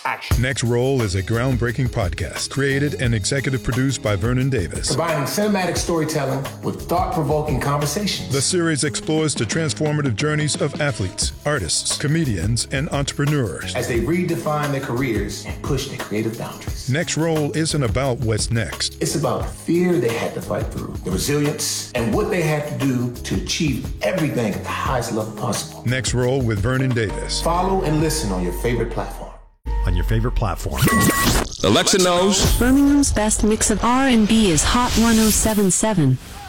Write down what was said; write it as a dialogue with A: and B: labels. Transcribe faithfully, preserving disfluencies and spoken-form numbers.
A: action.
B: Next Roll is a groundbreaking podcast created and executive produced by Vernon Davis.
A: Combining cinematic storytelling with thought-provoking conversations.
B: The series explores the transformative journeys of athletes, artists, comedians, and entrepreneurs
A: as they redefine their careers and push their creative boundaries.
B: Next Roll isn't about what's next.
A: It's about the fear they had to fight through, the resilience, and what they had to do to achieve everything at the highest level possible.
B: Next Roll with Vernon Davis.
A: Follow and listen on your favorite platform.
C: On your favorite platform.
D: Alexa knows
E: Birmingham's best mix of R and B is Hot one oh seven point seven.